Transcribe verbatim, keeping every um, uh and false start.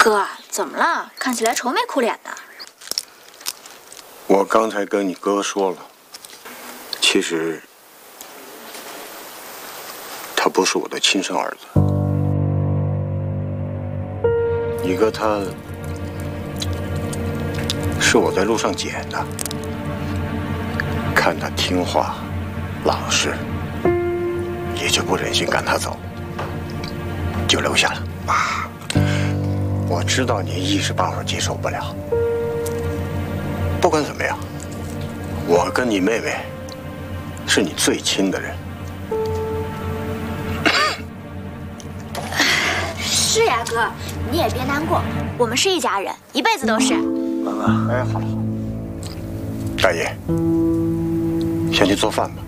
哥，怎么了？看起来愁眉苦脸的。 我刚才跟你哥说了，其实他不是我的亲生儿子。你哥他是我在路上捡的，看他听话、老实，也就不忍心赶他走，就留下了。啊，我知道你一时半会儿接受不了。不管怎么样，我跟你妹妹是你最亲的人。 是呀，哥，你也别难过，我们是一家人，一辈子都是。 妈妈，哎，好了好了，大爷，先去做饭吧。